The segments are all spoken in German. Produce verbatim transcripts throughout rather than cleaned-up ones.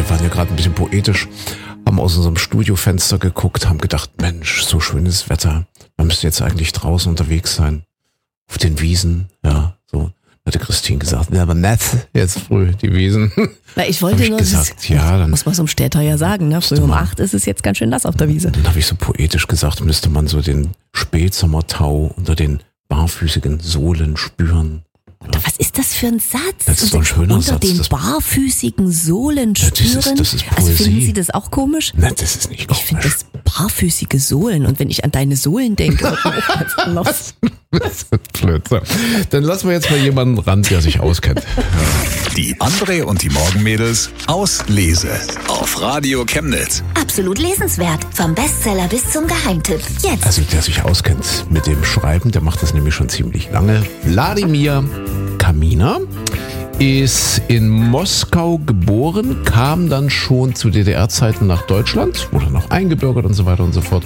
waren ja gerade ein bisschen poetisch, haben aus unserem Studiofenster geguckt, haben gedacht, Mensch, so schönes Wetter. Man müsste jetzt eigentlich draußen unterwegs sein. Auf den Wiesen, ja, so. Hatte Christine gesagt, ja, aber nett, jetzt früh, die Wiesen. Na, ich wollte ich nur, gesagt, das ja, dann muss man so einem Städter ja sagen, ne? Früh um acht ist es jetzt ganz schön nass auf der Wiese. Dann habe ich so poetisch gesagt, müsste man so den Spätsommertau unter den barfüßigen Sohlen spüren. Ja. Was ist das für ein Satz? Das ist so ein schöner unter Satz. Den das barfüßigen Sohlen ja, das spüren? ist, das ist Poesie. Also finden Sie das auch komisch? Nein, das ist nicht komisch. Ich finde das barfüßige Sohlen. Und wenn ich an deine Sohlen denke, was? Das ist blöd. So. Dann lassen wir jetzt mal jemanden ran, der sich auskennt. Die André und die Morgenmädels aus Lese auf Radio Chemnitz. Absolut lesenswert. Vom Bestseller bis zum Geheimtipp. Jetzt. Also der sich auskennt mit dem Schreiben, der macht das nämlich schon ziemlich lange. Wladimir Kaminer ist in Moskau geboren, kam dann schon zu D D R-Zeiten nach Deutschland, wurde noch eingebürgert und so weiter und so fort.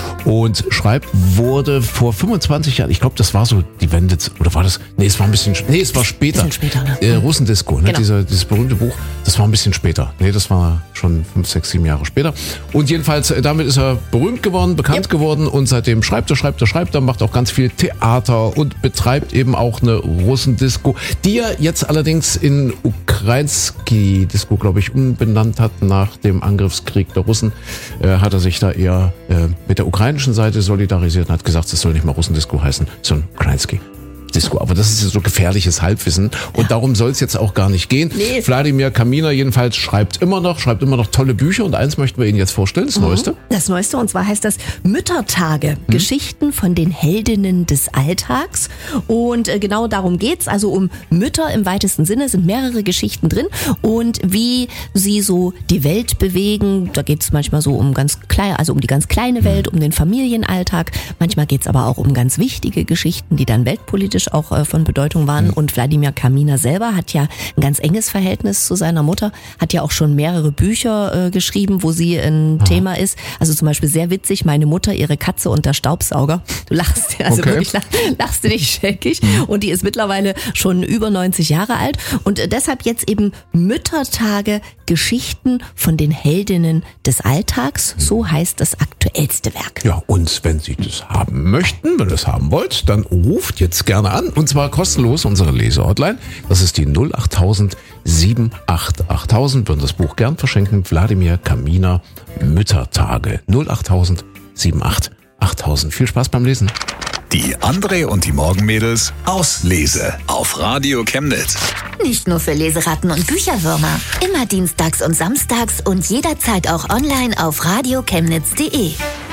Und schreibt, wurde vor fünfundzwanzig Jahren, ich glaube, das war so die Wende, oder war das, nee, es war ein bisschen, nee, es war später. Bisschen später, ne? Äh, Russendisco, ne? Genau. Dieser, dieses berühmte Buch, das war ein bisschen später. Nee, das war schon fünf, sechs, sieben Jahre später. Und jedenfalls, äh, damit ist er berühmt geworden, bekannt Yep. geworden und seitdem schreibt er, schreibt er, schreibt er, macht auch ganz viel Theater und betreibt eben auch eine Russendisco, die er jetzt allerdings in Ukrainski-Disco, glaube ich, umbenannt hat nach dem Angriffskrieg der Russen. Äh, hat er sich da eher äh, mit der ukrainischen Seite solidarisiert und hat gesagt, es soll nicht mal Russendisco heißen, sondern Ukrainski Disco. Aber das ist ja so gefährliches Halbwissen und darum soll es jetzt auch gar nicht gehen. Nee. Wladimir Kaminer jedenfalls schreibt immer noch, schreibt immer noch tolle Bücher und eins möchten wir Ihnen jetzt vorstellen, das mhm. Neueste. Das Neueste, und zwar heißt das Müttertage, mhm. Geschichten von den Heldinnen des Alltags. Und äh, genau darum geht's, also um Mütter im weitesten Sinne, sind mehrere Geschichten drin und wie sie so die Welt bewegen. Da geht's manchmal so um ganz klein, also um die ganz kleine Welt, um den Familienalltag. Manchmal geht's aber auch um ganz wichtige Geschichten, die dann weltpolitisch auch äh, von Bedeutung waren. Mhm. Und Wladimir Kaminer selber hat ja ein ganz enges Verhältnis zu seiner Mutter, hat ja auch schon mehrere Bücher äh, geschrieben, wo sie ein Aha. Thema ist. Also zum Beispiel sehr witzig, meine Mutter, ihre Katze und der Staubsauger. Du lachst, also okay. wirklich lach, lachst du nicht scheckig. Mhm. Und die ist mittlerweile schon über neunzig Jahre alt. Und äh, deshalb jetzt eben Müttertage, Geschichten von den Heldinnen des Alltags. So heißt das aktuellste Werk. Ja, und wenn Sie das haben möchten, wenn ihr das haben wollt, dann ruft jetzt gerne an. Und zwar kostenlos unsere Lese-Hotline. Das ist die null acht tausend sieben acht achttausend. Würden das Buch gern verschenken. Wladimir Kaminer, Müttertage. null acht tausend sieben acht achttausend. Viel Spaß beim Lesen. Die André und die Morgenmädels aus Lese auf Radio Chemnitz. Nicht nur für Leseratten und Bücherwürmer. Immer dienstags und samstags und jederzeit auch online auf radio chemnitz punkt de.